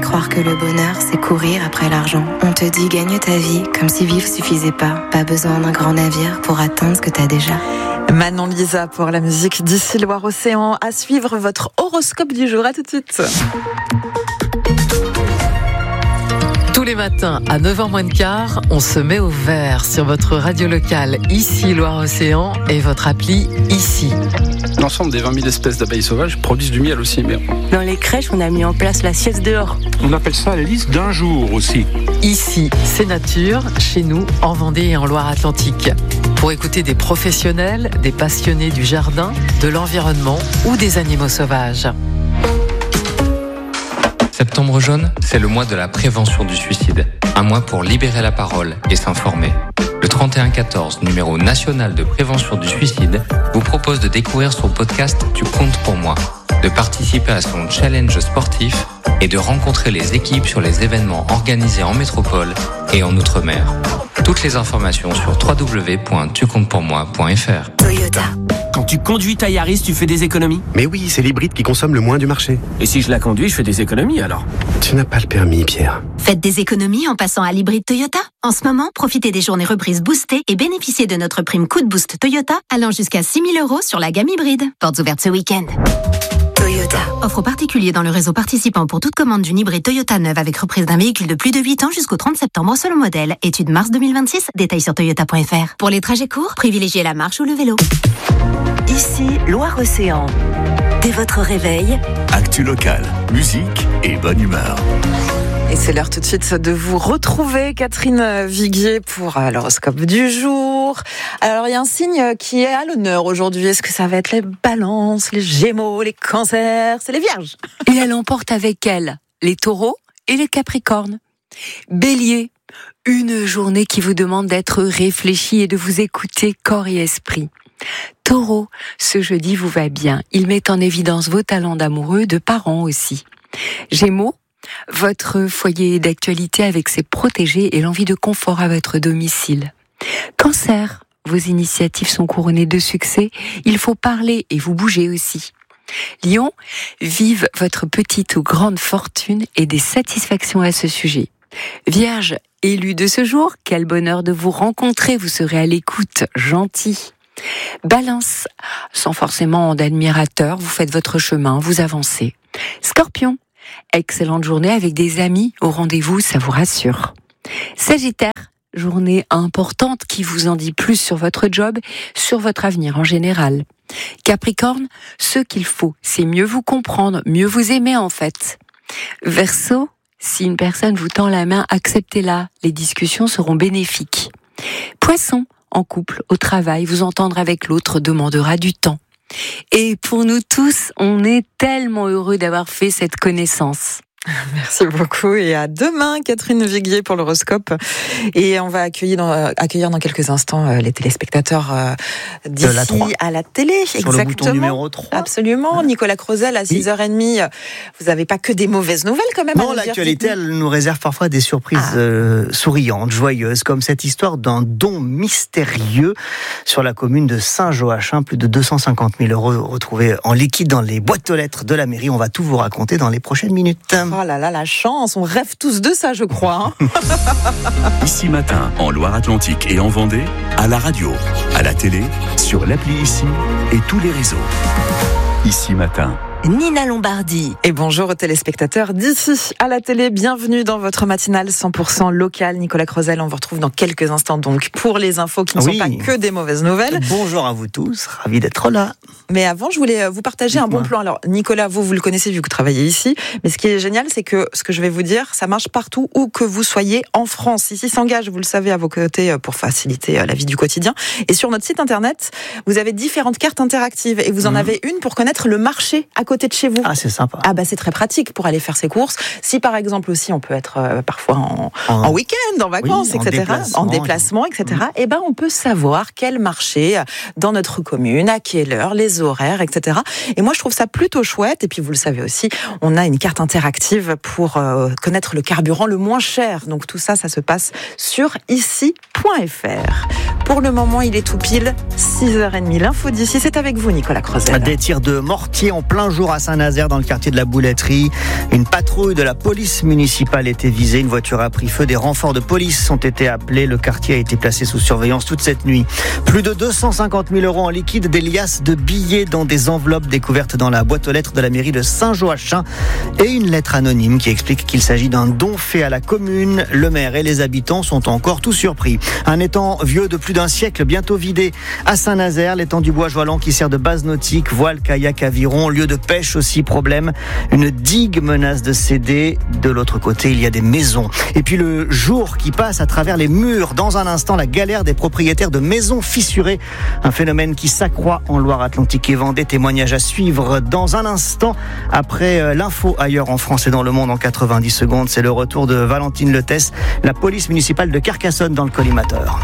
croire que le bonheur, c'est courir après l'argent. On te dit gagne ta vie, comme si vivre suffisait pas. Pas besoin d'un grand navire pour atteindre ce que t'as déjà. Manon Lisa pour la musique d'Ici Loire-Océan. À suivre votre horoscope du jour. À tout de suite. Tous les matins à 9h moins de quart, on se met au vert sur votre radio locale Ici Loire-Océan et votre appli Ici. L'ensemble des 20 000 espèces d'abeilles sauvages produisent du miel aussi. Mais... Dans les crèches, on a mis en place la sieste dehors. On appelle ça la liste d'un jour aussi. Ici, c'est nature, chez nous, en Vendée et en Loire-Atlantique. Pour écouter des professionnels, des passionnés du jardin, de l'environnement ou des animaux sauvages. Septembre jaune, c'est le mois de la prévention du suicide. Un mois pour libérer la parole et s'informer. Le 3114, numéro national de prévention du suicide, vous propose de découvrir son podcast « Tu comptes pour moi », de participer à son challenge sportif et de rencontrer les équipes sur les événements organisés en métropole et en Outre-mer. Toutes les informations sur www.tucomptepourmoi.fr. Toyota. Quand tu conduis ta Yaris, tu fais des économies? Mais oui, c'est l'hybride qui consomme le moins du marché. Et si je la conduis, je fais des économies alors? Tu n'as pas le permis, Pierre. Faites des économies en passant à l'hybride Toyota. En ce moment, profitez des journées reprises boostées et bénéficiez de notre prime coup de boost Toyota allant jusqu'à 6 000 € sur la gamme hybride. Portes ouvertes ce week-end. Toyota. Offre particulier dans le réseau participant pour toute commande d'une hybride Toyota neuve avec reprise d'un véhicule de plus de 8 ans jusqu'au 30 septembre selon modèle. Étude mars 2026, détails sur toyota.fr. Pour les trajets courts, privilégiez la marche ou le vélo. Ici, Loire-Océan. Dès votre réveil, actu local, musique et bonne humeur. Et c'est l'heure tout de suite de vous retrouver, Catherine Viguier, pour l'horoscope du jour. Alors, il y a un signe qui est à l'honneur aujourd'hui. Est-ce que ça va être les balances, les gémeaux, les cancers? C'est les vierges. Et elle emporte avec elle les taureaux et les capricornes. Bélier, une journée qui vous demande d'être réfléchi et de vous écouter corps et esprit. Taureau, ce jeudi vous va bien. Il met en évidence vos talents d'amoureux, de parents aussi. Gémeaux, votre foyer d'actualité avec ses protégés et l'envie de confort à votre domicile. Cancer, vos initiatives sont couronnées de succès. Il faut parler et vous bouger aussi. Lion, vive votre petite ou grande fortune et des satisfactions à ce sujet. Vierge, élu de ce jour, quel bonheur de vous rencontrer. Vous serez à l'écoute, gentil. Balance, sans forcément d'admirateurs, vous faites votre chemin, vous avancez. Scorpion, excellente journée avec des amis au rendez-vous, ça vous rassure. Sagittaire, journée importante qui vous en dit plus sur votre job, sur votre avenir en général. Capricorne, ce qu'il faut, c'est mieux vous comprendre, mieux vous aimer en fait. Verseau, si une personne vous tend la main, acceptez-la, les discussions seront bénéfiques. Poisson, en couple, au travail, vous entendre avec l'autre demandera du temps. Et pour nous tous, on est tellement heureux d'avoir fait cette connaissance. Merci beaucoup et à demain, Catherine Viguier pour l'horoscope. Et on va accueillir dans quelques instants les téléspectateurs d'ici à la télé. Sur exactement. Le bouton numéro 3. Absolument. Nicolas Crozel à 6h30. Vous n'avez pas que des mauvaises nouvelles quand même. Non, l'actualité, elle nous réserve parfois des surprises souriantes, joyeuses, comme cette histoire d'un don mystérieux sur la commune de Saint-Joachim. Plus de 250 000 € retrouvés en liquide dans les boîtes aux lettres de la mairie. On va tout vous raconter dans les prochaines minutes. Oh là là, la chance, on rêve tous de ça, je crois. Ici matin, en Loire-Atlantique et en Vendée, à la radio, à la télé, sur l'appli Ici et tous les réseaux. Ici matin. Nina Lombardi. Et bonjour aux téléspectateurs d'ici à la télé. Bienvenue dans votre matinale 100% locale. Nicolas Crozel, on vous retrouve dans quelques instants donc pour les infos qui ne sont pas que des mauvaises nouvelles. Bonjour à vous tous, ravi d'être là. Mais avant, je voulais vous partager un bon plan. Alors Nicolas, vous le connaissez vu que vous travaillez ici. Mais ce qui est génial, c'est que ce que je vais vous dire, ça marche partout où que vous soyez en France. Ici s'engage, vous le savez, à vos côtés pour faciliter la vie du quotidien. Et sur notre site internet, vous avez différentes cartes interactives. Et vous en avez une pour connaître le marché à côté de chez vous. Ah, c'est sympa. Ah, bah, c'est très pratique pour aller faire ses courses. Si, par exemple, aussi, on peut être parfois en week-end, en vacances, etc., en déplacement, etc., et ben, on peut savoir quel marché dans notre commune, à quelle heure, les horaires, etc. Et moi, je trouve ça plutôt chouette. Et puis, vous le savez aussi, on a une carte interactive pour connaître le carburant le moins cher. Donc, tout ça, ça se passe sur ici.fr. Pour le moment, il est tout pile 6h30. L'info d'ici, c'est avec vous, Nicolas Crozel. Des tirs de mortier en plein jour jour à Saint-Nazaire, dans le quartier de la Bouletterie. Une patrouille de la police municipale était visée. Une voiture a pris feu. Des renforts de police ont été appelés. Le quartier a été placé sous surveillance toute cette nuit. Plus de 250 000 € en liquide, des liasses de billets dans des enveloppes découvertes dans la boîte aux lettres de la mairie de Saint-Joachim et une lettre anonyme qui explique qu'il s'agit d'un don fait à la commune. Le maire et les habitants sont encore tout surpris. Un étang vieux de plus d'un siècle, bientôt vidé à Saint-Nazaire. L'étang du Bois-Joalan qui sert de base nautique, voile, kayak, aviron, lieu de pêche aussi, problème. Une digue menace de céder. De l'autre côté, il y a des maisons. Et puis le jour qui passe à travers les murs. Dans un instant, la galère des propriétaires de maisons fissurées. Un phénomène qui s'accroît en Loire-Atlantique et Vendée. Témoignage à suivre dans un instant. Après l'info ailleurs en France et dans le monde en 90 secondes. C'est le retour de Valentine Letès, la police municipale de Carcassonne dans le collimateur.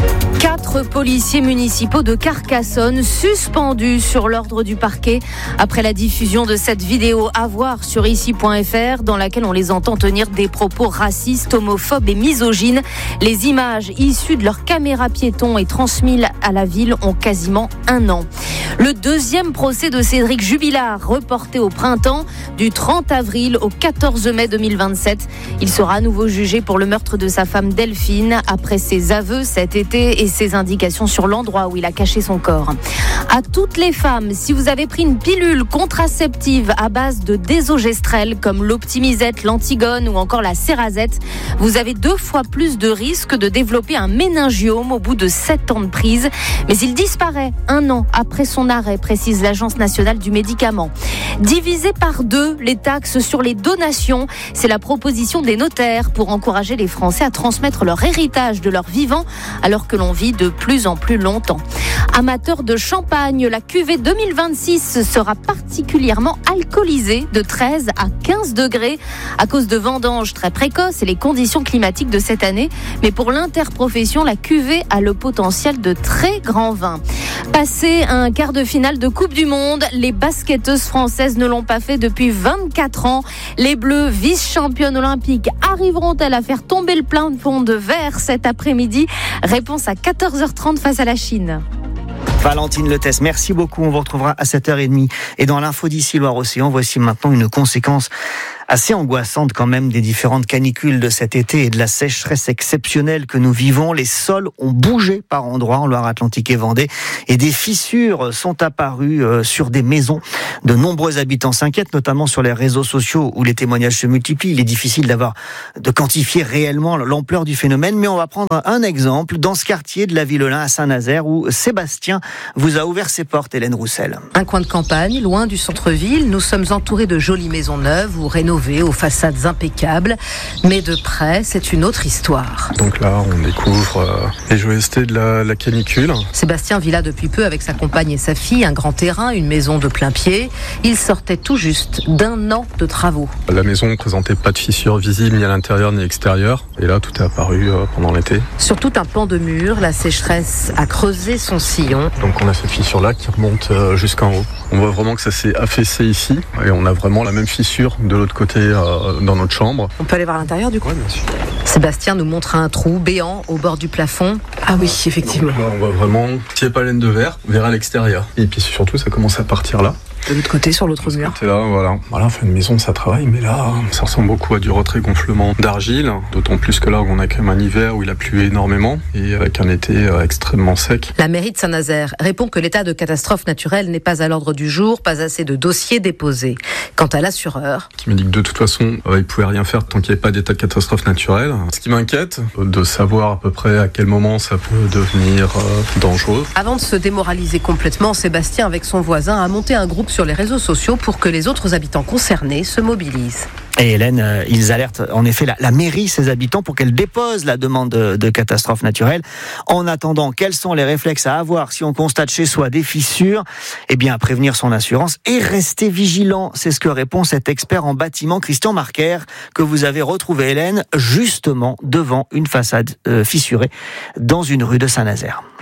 4 policiers municipaux de Carcassonne suspendus sur l'ordre du parquet après la diffusion de cette vidéo à voir sur ici.fr dans laquelle on les entend tenir des propos racistes, homophobes et misogynes. Les images issues de leurs caméras piétons et transmises à la ville ont quasiment 1 an. Le deuxième procès de Cédric Jubilard, reporté au printemps du 30 avril au 14 mai 2027. Il sera à nouveau jugé pour le meurtre de sa femme Delphine après ses aveux cet été et ses indications sur l'endroit où il a caché son corps. À toutes les femmes, si vous avez pris une pilule contraceptive à base de désogestrel comme l'Optimisette, l'Antigone ou encore la Cerazette, vous avez 2 fois plus de risques de développer un méningiome au bout de 7 ans de prise. Mais il disparaît 1 an après son arrêt, précise l'Agence nationale du médicament. Diviser par 2 les taxes sur les donations, c'est la proposition des notaires pour encourager les Français à transmettre leur héritage de leur vivant alors que l'on vit de plus en plus longtemps. Amateurs de champagne, la cuvée 2026 sera particulièrement alcoolisée de 13 à 15 degrés à cause de vendanges très précoces et les conditions climatiques de cette année. Mais pour l'interprofession, la cuvée a le potentiel de très grand vin. Passé un quart de finale de Coupe du Monde, les basketteuses françaises ne l'ont pas fait depuis 24 ans. Les Bleus, vice-championnes olympiques, arriveront-elles à faire tomber le plafond de verre cet après-midi ? Réponse à 14h30 face à la Chine. Valentine Letès, merci beaucoup. On vous retrouvera à 7h30. Et dans l'info d'ici Loire-Océan, voici maintenant une conséquence assez angoissante quand même des différentes canicules de cet été et de la sécheresse exceptionnelle que nous vivons. Les sols ont bougé par endroits en Loire-Atlantique et Vendée et des fissures sont apparues sur des maisons. De nombreux habitants s'inquiètent, notamment sur les réseaux sociaux où les témoignages se multiplient. Il est difficile de quantifier réellement l'ampleur du phénomène, mais on va prendre un exemple dans ce quartier de la Ville-Olin à Saint-Nazaire où Sébastien vous a ouvert ses portes, Hélène Roussel. Un coin de campagne, loin du centre-ville, nous sommes entourés de jolies maisons neuves ou rénovées aux façades impeccables, mais de près, c'est une autre histoire. Donc là, on découvre les joyeusetés de la canicule. Sébastien vit là depuis peu avec sa compagne et sa fille, un grand terrain, une maison de plein pied. Il sortait tout juste d'1 an de travaux. La maison ne présentait pas de fissures visibles ni à l'intérieur ni à l'extérieur. Et là, tout est apparu pendant l'été. Sur tout un pan de mur, la sécheresse a creusé son sillon. Donc on a cette fissure-là qui remonte jusqu'en haut. On voit vraiment que ça s'est affaissé ici. Et on a vraiment la même fissure de l'autre côté dans notre chambre. On peut aller voir à l'intérieur du coup ? Oui, bien sûr. Sébastien nous montre un trou béant au bord du plafond. Ah oui, effectivement. Donc là, on voit vraiment, s'il n'y a pas laine de verre, verre à l'extérieur. Et puis surtout, ça commence à partir là. De l'autre côté, sur l'autre mur. Là, voilà. Voilà, on fait une maison, ça travaille, mais là, ça ressemble beaucoup à du retrait-gonflement d'argile. D'autant plus que là, on a quand même un hiver où il a plu énormément et avec un été extrêmement sec. La mairie de Saint-Nazaire répond que l'état de catastrophe naturelle n'est pas à l'ordre du jour, pas assez de dossiers déposés. Quant à l'assureur, qui me dit que de toute façon, il pouvait rien faire tant qu'il n'y avait pas d'état de catastrophe naturelle. Ce qui m'inquiète, de savoir à peu près à quel moment ça peut devenir dangereux. Avant de se démoraliser complètement, Sébastien, avec son voisin, a monté un groupe sur les réseaux sociaux pour que les autres habitants concernés se mobilisent. Et Hélène, ils alertent en effet la mairie, ses habitants, pour qu'elle dépose la demande de catastrophe naturelle. En attendant, quels sont les réflexes à avoir si on constate chez soi des fissures ? Eh bien, prévenir son assurance et rester vigilant. C'est ce que répond cet expert en bâtiment, Christian Marquer, que vous avez retrouvé, Hélène, justement devant une façade fissurée dans une rue de Saint-Nazaire.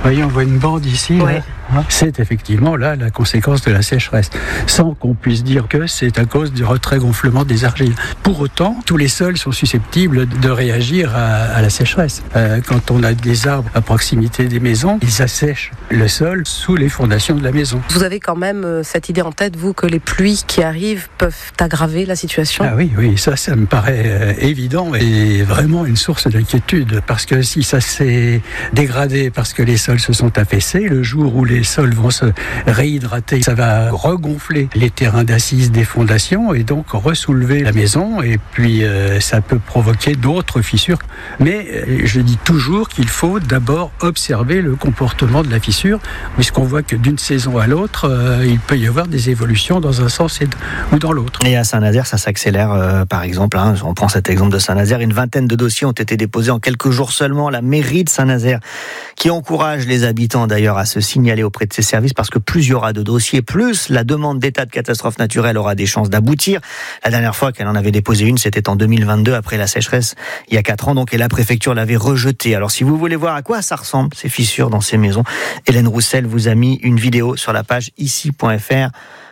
voyez, on voit une bande ici. Ouais. Là. C'est effectivement là la conséquence de la sécheresse, sans qu'on puisse dire que c'est à cause du retrait-gonflement des argiles. Pour autant, tous les sols sont susceptibles de réagir à la sécheresse. Quand on a des arbres à proximité des maisons, ils assèchent le sol sous les fondations de la maison. Vous avez quand même cette idée en tête, vous, que les pluies qui arrivent peuvent aggraver la situation? Ah oui, ça me paraît évident et vraiment une source d'inquiétude, parce que si ça s'est dégradé parce que les sols se sont affaissés, le jour où les sols vont se réhydrater, ça va regonfler les terrains d'assises des fondations et donc ressoulever la maison, et puis ça peut provoquer d'autres fissures. Mais je dis toujours qu'il faut d'abord observer le comportement de la fissure, puisqu'on voit que d'une saison à l'autre, il peut y avoir des évolutions dans un sens ou dans l'autre. Et à Saint-Nazaire, ça s'accélère, par exemple, on prend cet exemple de Saint-Nazaire, une vingtaine de dossiers ont été déposés en quelques jours seulement. La mairie de Saint-Nazaire qui encourage les habitants d'ailleurs à se signaler auprès de ses services, parce que plus il y aura de dossiers, plus la demande d'état de catastrophe naturelle aura des chances d'aboutir. La dernière fois qu'elle en avait déposé une, c'était en 2022, après la sécheresse, il y a 4 ans, donc, et la préfecture l'avait rejetée. Alors si vous voulez voir à quoi ça ressemble, ces fissures dans ces maisons, Hélène Roussel vous a mis une vidéo sur la page ici.fr.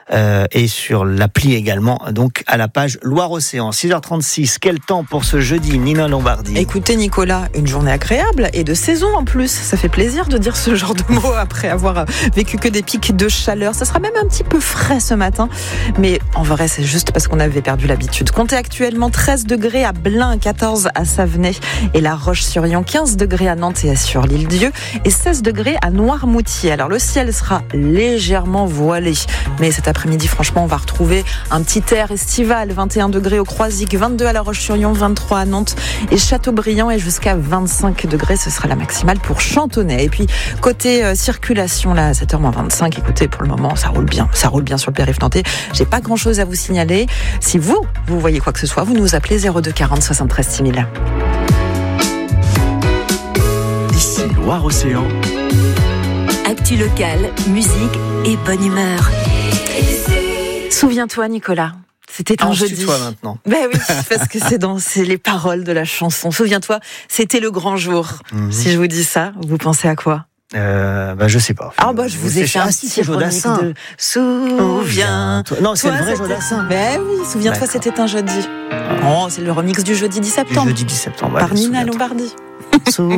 Et sur l'appli également, donc à la page Loire-Océan. 6h36, quel temps pour ce jeudi, Nina Lombardi? Écoutez Nicolas, une journée agréable et de saison en plus. Ça fait plaisir de dire ce genre de mots après avoir vécu que des pics de chaleur. Ça sera même un petit peu frais ce matin, mais en vrai c'est juste parce qu'on avait perdu l'habitude. Comptez actuellement 13 degrés à Blain, 14 à Savenay et La Roche-sur-Yon, 15 degrés à Nantes et sur l'Île-Dieu et 16 degrés à Noirmoutier. Alors le ciel sera légèrement voilé, mais cet après-midi, franchement, on va retrouver un petit air estival. 21 degrés au Croisic, 22 à La Roche-sur-Yon, 23 à Nantes et Châteaubriand, et jusqu'à 25 degrés, ce sera la maximale pour Chantonnay. Et puis, côté circulation, là, à 7h-25, écoutez, pour le moment, ça roule bien sur le périph' nantais. J'ai pas grand-chose à vous signaler. Si vous voyez quoi que ce soit, vous nous appelez 02 40 73 6000. Ici, Loire-Océan. Actu locale, musique et bonne humeur. Souviens-toi, Nicolas, c'était un jeudi. Toi maintenant. Ben oui, parce que c'est les paroles de la chanson. Souviens-toi, c'était le grand jour. Si je vous dis ça, vous pensez à quoi? Je sais pas. Je vous ai fait un petit remix de Souviens-toi. Non, c'est le vrai Jodassin. Ben oui, Souviens-toi, c'était un jeudi. Oh, c'est le remix du jeudi 10 septembre. Du jeudi 10 septembre. Par Nina Lombardi.